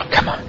Come on.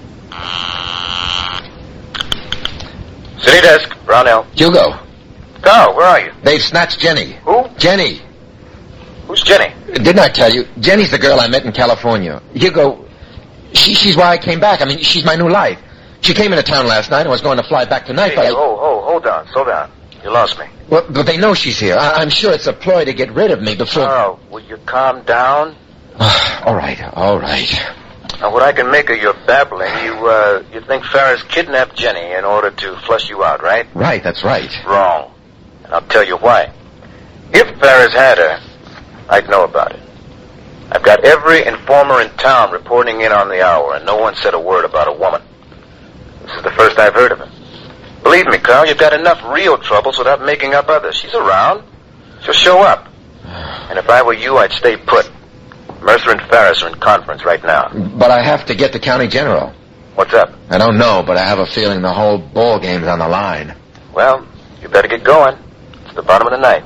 City desk, Brownell. Hugo. Carl, where are you? They've snatched Jenny. Who? Jenny. Who's Jenny? Didn't I tell you? Jenny's the girl I met in California. Hugo, she's why I came back. I mean, she's my new life. She came into town last night and was going to fly back tonight, but hold on, slow down. You lost me. Well, but they know she's here. I'm sure it's a ploy to get rid of me before... Carl, will you calm down? All right. Now, what I can make of your babbling, you think Ferris kidnapped Jenny in order to flush you out, right? Right, that's right. Wrong. And I'll tell you why. If Ferris had her, I'd know about it. I've got every informer in town reporting in on the hour, and no one said a word about a woman. This is the first I've heard of it. Believe me, Carl, you've got enough real troubles without making up others. She's around. She'll show up. And if I were you, I'd stay put. Mercer and Ferris are in conference right now. But I have to get the county general. What's up? I don't know, but I have a feeling the whole ball game's on the line. Well, you better get going. It's the bottom of the ninth.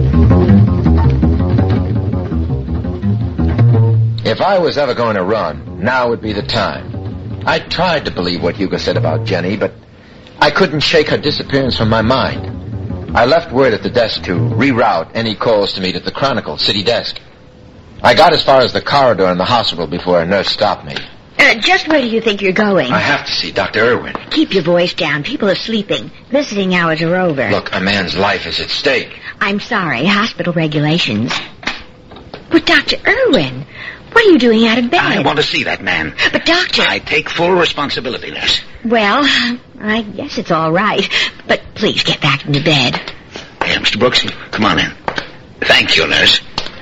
If I was ever going to run, now would be the time. I tried to believe what Hugo said about Jenny, but I couldn't shake her disappearance from my mind. I left word at the desk to reroute any calls to meet at the Chronicle city desk. I got as far as the corridor in the hospital before a nurse stopped me. Just where do you think you're going? I have to see Dr. Irwin. Keep your voice down. People are sleeping. Visiting hours are over. Look, a man's life is at stake. I'm sorry. Hospital regulations. But Dr. Irwin, what are you doing out of bed? I want to see that man. But Doctor... I take full responsibility, nurse. Well, I guess it's all right. But please get back into bed. Here, Mr. Brooks, come on in. Thank you, nurse.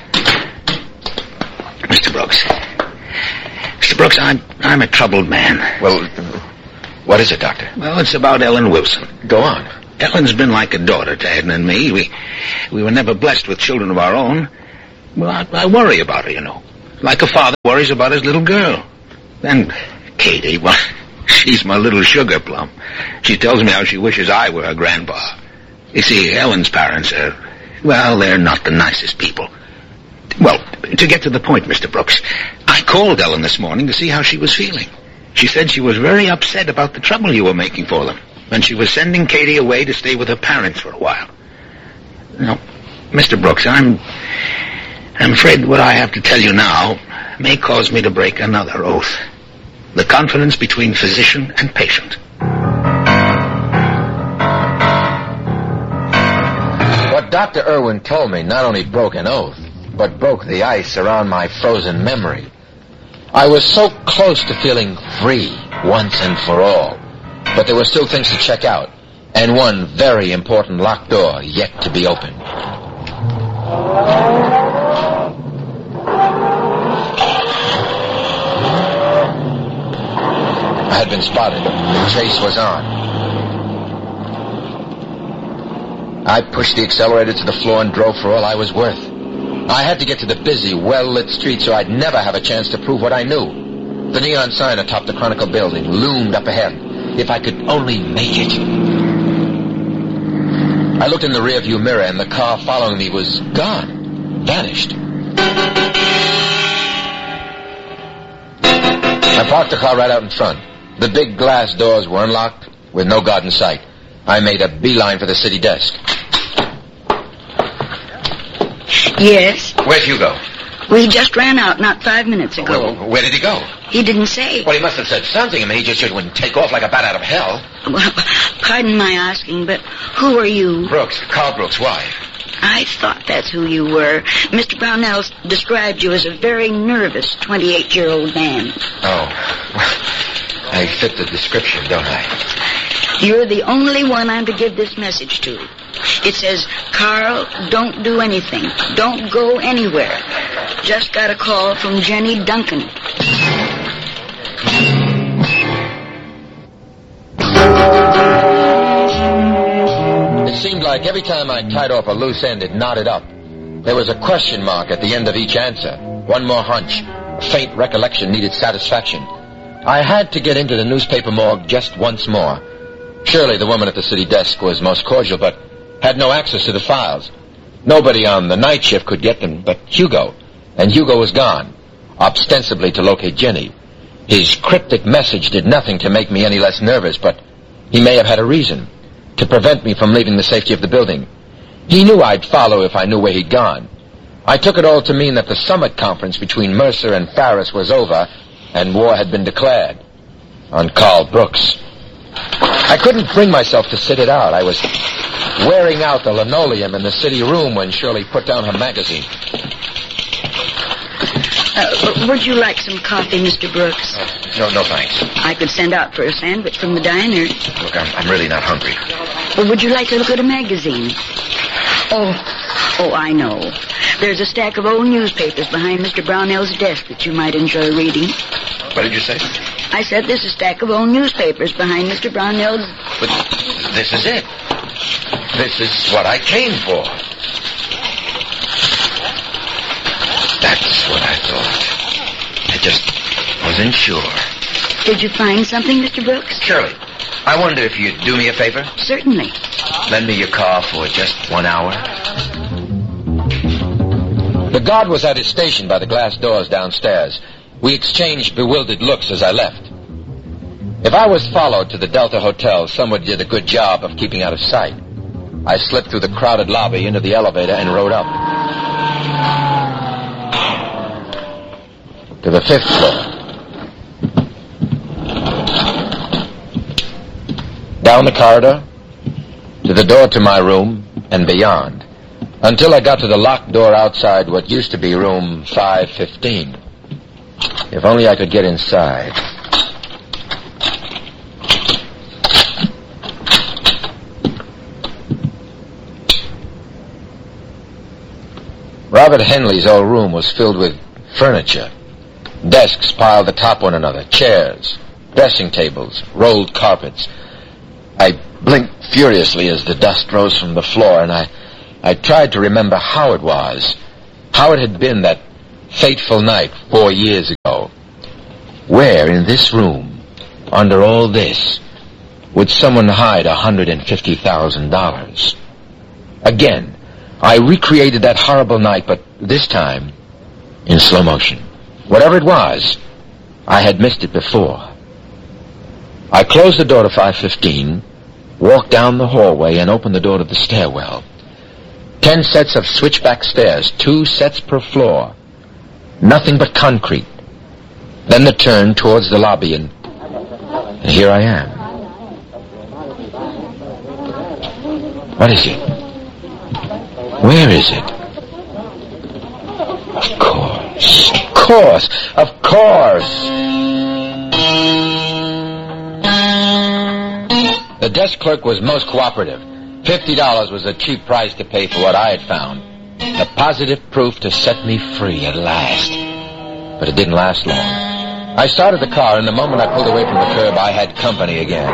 Mr. Brooks, I'm a troubled man. Well, what is it, Doctor? Well, it's about Ellen Wilson. Go on. Ellen's been like a daughter to Edna and me. We were never blessed with children of our own. Well, I worry about her, you know. Like a father worries about his little girl. And Katie, well, she's my little sugar plum. She tells me how she wishes I were her grandpa. You see, Ellen's parents they're not the nicest people. Well, to get to the point, Mr. Brooks, I called Ellen this morning to see how she was feeling. She said she was very upset about the trouble you were making for them, and she was sending Katie away to stay with her parents for a while. Now, Mr. Brooks, I'm afraid what I have to tell you now may cause me to break another oath. The confidence between physician and patient. What Dr. Irwin told me not only broke an oath, but broke the ice around my frozen memory. I was so close to feeling free once and for all, but there were still things to check out, and one very important locked door yet to be opened. I had been spotted. The chase was on. I pushed the accelerator to the floor and drove for all I was worth. I had to get to the busy, well-lit street so I'd never have a chance to prove what I knew. The neon sign atop the Chronicle building loomed up ahead. If I could only make it. I looked in the rearview mirror and the car following me was gone. Vanished. I parked the car right out in front. The big glass doors were unlocked with no guard in sight. I made a beeline for the city desk. Yes? Where's Hugo? We just ran out not 5 minutes ago. Where did he go? He didn't say. Well, he must have said something. I mean, he just wouldn't take off like a bat out of hell. Well, pardon my asking, but who are you? Brooks. Carl Brooks. Why? I thought that's who you were. Mr. Brownell described you as a very nervous 28-year-old man. Oh. Well, I fit the description, don't I? You're the only one I'm to give this message to. It says, Carl, don't do anything. Don't go anywhere. Just got a call from Jenny Duncan. It seemed like every time I tied off a loose end, it knotted up. There was a question mark at the end of each answer. One more hunch. A faint recollection needed satisfaction. I had to get into the newspaper morgue just once more. Surely the woman at the city desk was most cordial, but had no access to the files. Nobody on the night shift could get them but Hugo. And Hugo was gone, ostensibly to locate Jenny. His cryptic message did nothing to make me any less nervous, but he may have had a reason to prevent me from leaving the safety of the building. He knew I'd follow if I knew where he'd gone. I took it all to mean that the summit conference between Mercer and Farris was over and war had been declared on Carl Brooks. I couldn't bring myself to sit it out. I was wearing out the linoleum in the city room when Shirley put down her magazine. Would you like some coffee, Mr. Brooks? No, thanks. I could send out for a sandwich from the diner. Look, I'm really not hungry. Or would you like to look at a magazine? Oh, I know. There's a stack of old newspapers behind Mr. Brownell's desk that you might enjoy reading. What did you say? I said there's a stack of old newspapers behind Mr. Brownell's... But this is it. This is what I came for. That's what I thought. I just wasn't sure. Did you find something, Mr. Brooks? Shirley, I wonder if you'd do me a favor? Certainly. Lend me your car for just 1 hour. The guard was at his station by the glass doors downstairs. We exchanged bewildered looks as I left. If I was followed to the Delta Hotel, someone did a good job of keeping out of sight. I slipped through the crowded lobby into the elevator and rode up to the 5th floor. Down the corridor, to the door to my room, and beyond, until I got to the locked door outside what used to be room 515. If only I could get inside. Robert Henley's old room was filled with furniture. Desks piled atop one another, chairs, dressing tables, rolled carpets. I blinked furiously as the dust rose from the floor, and I tried to remember how it was, how it had been that fateful night 4 years ago. Where in this room, under all this, would someone hide $150,000? Again, I recreated that horrible night, but this time in slow motion. Whatever it was, I had missed it before. I closed the door to 515, walked down the hallway, and opened the door to the stairwell. 10 sets of switchback stairs, 2 sets per floor. Nothing but concrete. Then the turn towards the lobby, and here I am. What is it? Where is it? Of course. The desk clerk was most cooperative. $50 was a cheap price to pay for what I had found. The positive proof to set me free at last. But it didn't last long. I started the car, and the moment I pulled away from the curb, I had company again.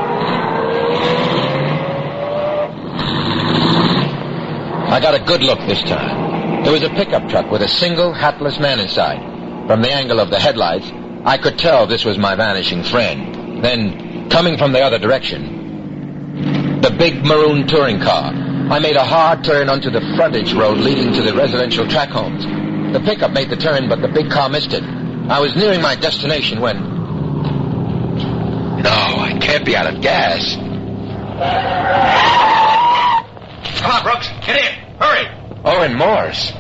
I got a good look this time. There was a pickup truck with a single, hatless man inside. From the angle of the headlights, I could tell this was my vanishing friend. Then, coming from the other direction, the big maroon touring car. I made a hard turn onto the frontage road leading to the residential tract homes. The pickup made the turn, but the big car missed it. I was nearing my destination when... No, I can't be out of gas. Come on, Brooks. Get in. Hurry. Owen Morse.